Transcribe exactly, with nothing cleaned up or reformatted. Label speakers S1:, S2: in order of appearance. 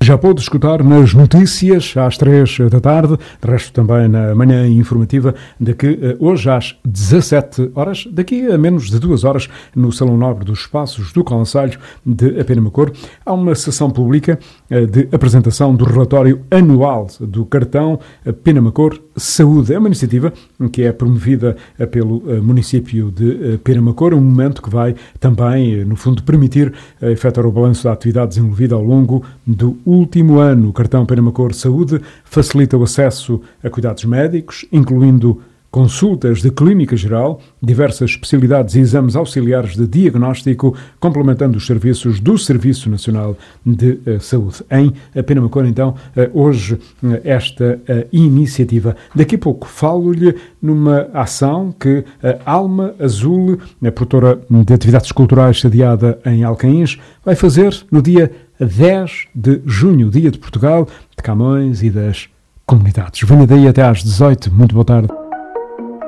S1: já pôde escutar nas notícias às três da tarde, de resto também na manhã informativa, de que hoje às dezassete horas, daqui a menos de duas horas, no Salão Nobre dos Espaços do Concelho de Penamacor, há uma sessão pública de apresentação do relatório anual do cartão Penamacor Saúde. É uma iniciativa que é promovida pelo município de Penamacor, um momento que vai também, no fundo, permitir efetuar o balanço da atividade desenvolvida ao longo do último ano. O cartão Penamacor Saúde facilita o acesso a cuidados médicos, incluindo consultas de clínica geral, diversas especialidades e exames auxiliares de diagnóstico, complementando os serviços do Serviço Nacional de uh, Saúde. Em Penamacor, então, uh, hoje, uh, esta uh, iniciativa. Daqui a pouco falo-lhe numa ação que a Alma Azul, a produtora de atividades culturais sediada em Alcaíns, vai fazer no dia dez de junho, Dia de Portugal, de Camões e das comunidades. Venha daí até às dezoito. Muito boa tarde.